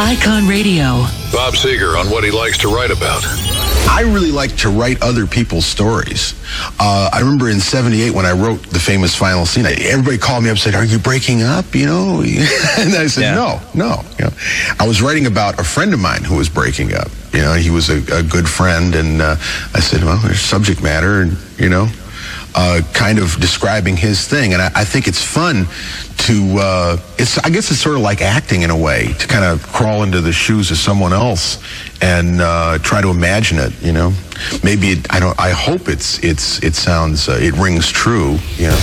Icon Radio. Bob Seger on what he likes to write about. I really like to write other people's stories. I remember in '78 when I wrote the famous final scene, everybody called me up and said, "Are you breaking up?" You know, and I said, "No." You know, I was writing about a friend of mine who was breaking up. You know, he was a good friend, and I said, "Well, there's subject matter, and you know." Kind of describing his thing, and I think it's fun to. I guess it's sort of like acting in a way, to kind of crawl into the shoes of someone else and try to imagine it. You know, maybe I hope it sounds it rings true. You know.